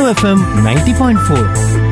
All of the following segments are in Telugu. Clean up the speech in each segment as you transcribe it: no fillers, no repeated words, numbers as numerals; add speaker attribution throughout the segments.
Speaker 1: ఎఫ్ఎం 90.4.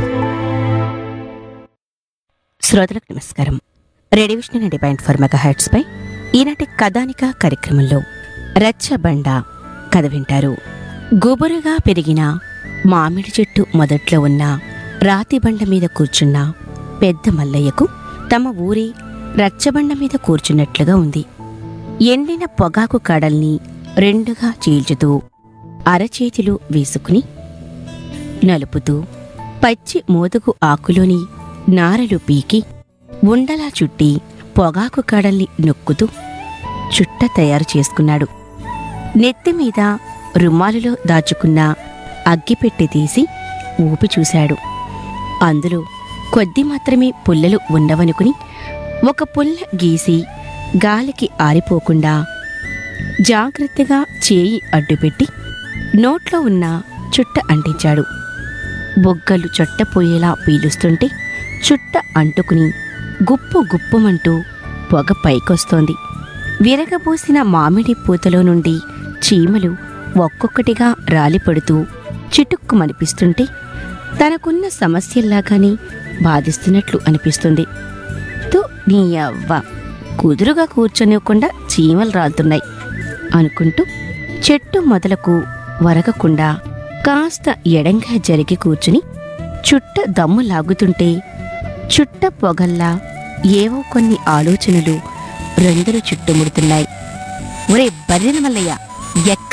Speaker 2: శ్రోతలకు నమస్కారం. రేడియో విజన్ 90.4 మెగాహెర్ట్జ్ పై ఈనాటి కథానిక కార్యక్రమంలో రచ్చబండ కథ వింటారు. గుబురుగా పెరిగిన మామిడి చెట్టు మొదట్లో ఉన్న రాతి బండ మీద కూర్చున్న పెద్ద మల్లయ్యకు తమ ఊరి రచ్చబండ మీద కూర్చున్నట్లుగా ఉంది. ఎండిన పొగాకు కడల్ని రెండుగా చీల్చుతూ అరచేతిలో వేసుకుని నలుపుతూ పచ్చి మోదుగు ఆకులోని నారలు పీకి ఉండలా చుట్టి పొగాకు కడల్ని నొక్కుతూ చుట్ట తయారు చేసుకున్నాడు. నెత్తిమీద రుమాలులో దాచుకున్న అగ్గిపెట్టె తీసి ఊపి చూశాడు. అందులో కొద్ది మాత్రమే పుల్లలు ఉండవనుకుని ఒక పుల్ల గీసి గాలికి ఆరిపోకుండా జాగ్రత్తగా చేయి అడ్డుపెట్టి నోట్లో ఉన్న చుట్ట అంటించాడు. బొగ్గలు చొట్టపోయేలా పీలుస్తుంటే చుట్ట అంటుకుని గుప్పు గుప్పుమంటూ పొగ పైకొస్తోంది. విరగబోసిన మామిడి పూతలో నుండి చీమలు ఒక్కొక్కటిగా రాలిపడుతూ చిటుక్కుమనిపిస్తుంటే తనకున్న సమస్యల్లాగానే బాధిస్తున్నట్లు అనిపిస్తుంది. తో నీ అవ్వ, కుదురుగా కూర్చొనివ్వకుండా చీమలు రాలుతున్నాయి అనుకుంటూ చెట్టు మొదలకు వరగకుండా కాస్త ఎడంగా జరిగి కూర్చుని చుట్ట దమ్ము లాగుతుంటే చుట్ట పొగల్లా ఏవో కొన్ని ఆలోచనలు రెండులు చుట్టుముడుతున్నాయి. ఒరే బర్రెన మల్లయ్య,